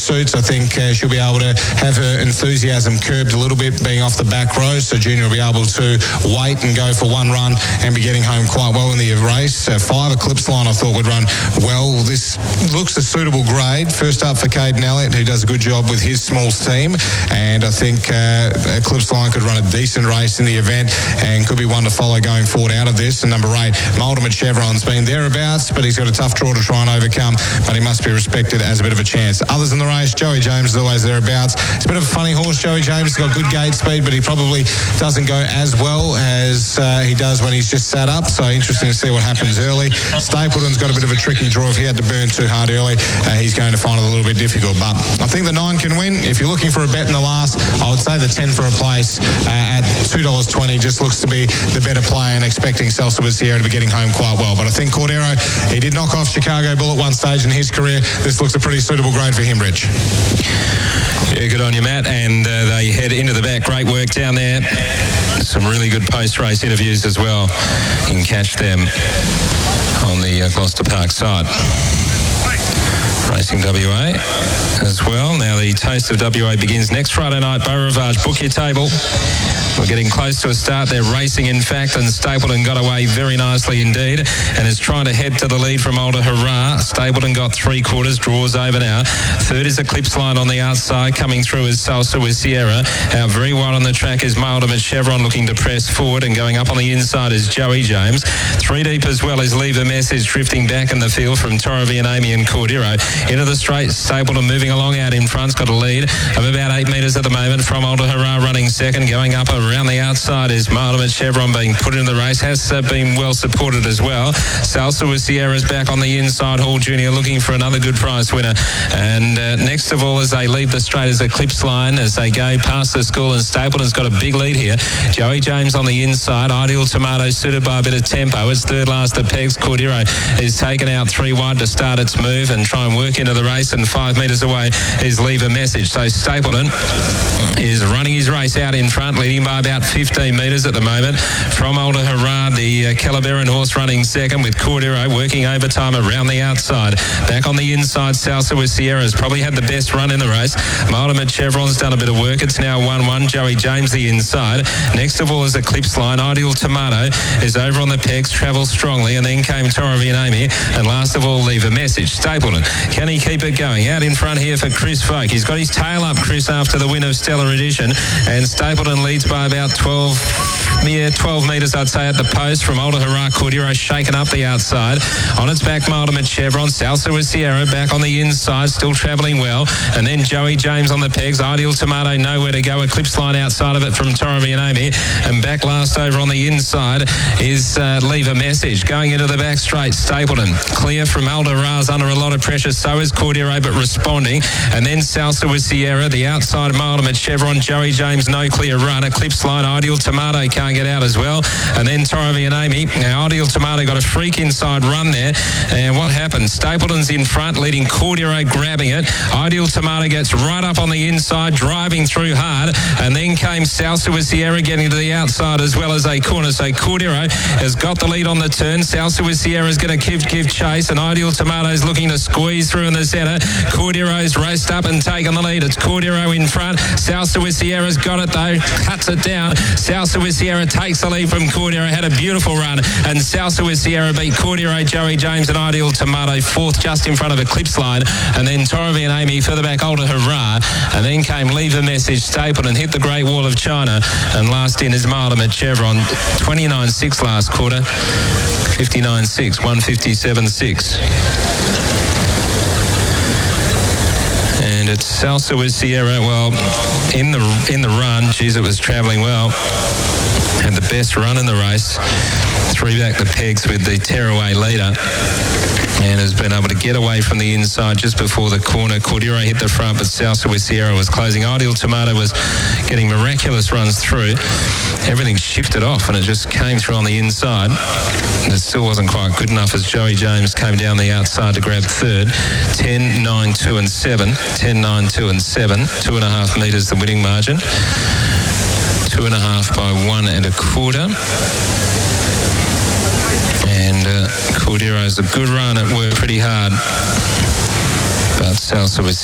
suits. I think she'll be able to have her enthusiasm curbed a little bit being off the back row, so Junior will be able to wait and go for one run and be getting home quite well in the race. 5 Eclipse Line I thought would run well. This looks a suitable grade. First up for Caden Elliott, who does a good job with his small team, and I think Eclipse Line could run a decent race in the event and could be one to follow going forward out of this. And number 8, Multimate Chevron's been thereabouts, but he's got a tough draw to try and overcome, but he must be respected as a bit of a chance. Others in the race, Joey James is always thereabouts. It's a bit of a funny horse, Joey James. He's got good gate speed, but he probably doesn't go as well as he does when he's just sat up, so interesting to see what happens early. Stapleton's got a bit of a tricky draw. If he had to burn too hard early, he's going to find it a little bit difficult, but I think the 9 can win. If you're looking for a bet in the last, I would say the 10 for a place at $2.20 just looks to be the better play, and expecting Celso Sierra to be getting home quite well. But I think Cordero, he did knock off Chicago Bull at one stage in his career. This looks a pretty suitable grade for him, Rich. Yeah, good on you, Matt. And they head into the back. Great work down there. Some really good post-race interviews as well. You can catch them on the Gloucester Park site. Racing WA as well. Now the Taste of WA begins next Friday night. Beau Rivage, book your table. We're getting close to a start. They're racing, in fact, and Stapleton got away very nicely indeed and is trying to head to the lead from Older Hurrah. Stapleton got 3/4, draws over now. Third is Eclipse Line on the outside. Coming through is Salsa with Sierra. Out very wide on the track is Multimate Chevron looking to press forward, and going up on the inside is Joey James. 3 deep as well is Leave a Message drifting back in the field from Torrevianami and Cordero. Into the straight, Stapleton moving along out in front's got a lead of about 8 metres at the moment from Older Hurrah running second. Going up around the outside is Multimate Chevron being put into the race, has been well supported as well. Salsa with Sierra's back on the inside. Hall Junior looking for another good prize winner. And next of all, as they leave the straight, is Eclipse Line as they go past the school, and Stapleton's got a big lead here. Joey James on the inside. Ideal Tomato suited by a bit of tempo. It's third last at pegs. Cordero is taken out 3 wide to start its move and try and work into the race, and 5 metres away is Leave a Message. So Stapleton is running his race out in front, leading by about 15 metres at the moment. From Older Hurrah, the Calabaran horse running second, with Cordero working overtime around the outside. Back on the inside, Salsa with Sierra's probably had the best run in the race. Multimate Chevron's done a bit of work. It's now 1-1. Joey James the inside. Next of all is Eclipse Line. Ideal Tomato is over on the pegs, travels strongly, and then came Torrevianami, and last of all Leave a Message. Stapleton, can he keep it going? Out in front here for Chris Folk. He's got his tail up, Chris, after the win of Stellar Edition, and Stapleton leads by about 12 metres, I'd say, at the post from Older Hurrah. Cordero shaken up the outside. On its back, Multimate Chevron. Salsa with Sierra back on the inside, still travelling well. And then Joey James on the pegs. Ideal Tomato nowhere to go. Eclipse Line outside of it from Torrevianami. And back last over on the inside is Leave a Message. Going into the back straight, Stapleton clear from Older Hurrah's under a lot of pressure. So is Cordero, but responding. And then Salsa with Sierra. The outside, Multimate Chevron. Joey James, no clear run. Eclipse Line, Ideal Tomato can't get out as well. And then Torrevianami. Now Ideal Tomato got a freak inside run there. And what happened? Stapleton's in front, leading Cordero, grabbing it. Ideal Tomato gets right up on the inside, driving through hard. And then came Salsa with Sierra getting to the outside as well as a corner. So Cordero has got the lead on the turn. Salsa with Sierra is going to give chase, and Ideal Tomato's looking to squeeze through in the centre. Cordero's raced up and taken the lead. It's Cordero in front. Salsa with Sierra's got it though, cuts it down. Salsa with Sierra takes the lead from Cordero, had a beautiful run, and Salsa with Sierra beat Cordero, Joey James and Ideal Tomato fourth just in front of Eclipse Line, and then Torrevianami further back, Older Hurrah, and then came Leave a Message. Stapleton hit the Great Wall of China, and last in is Multimate Chevron. 29.6 last quarter, 59.6, 157.6. And it's Salsa with Sierra. Well, in the run, geez, it was travelling well. Had the best run in the race. 3 back the pegs with the tearaway leader, and has been able to get away from the inside just before the corner. Cordero hit the front, but Salsa with Sierra was closing. Ideal Tomato was getting miraculous runs through. Everything shifted off, and it just came through on the inside. And it still wasn't quite good enough as Joey James came down the outside to grab third. 10, 9, 2 and 7. 10, 9, 2 and 7. 2.5 metres the winning margin. 2.5 by 1 1/4. And Cordero's a good run. It worked pretty hard, but Salsa was